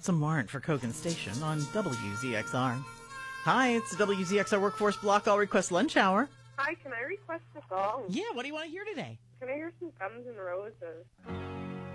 Some warrant for Kogan Station on WZXR. Hi, it's the WZXR Workforce Block All Request Lunch Hour. Hi, can I request a song? Yeah, what do you want to hear today? Can I hear some Guns N' Roses?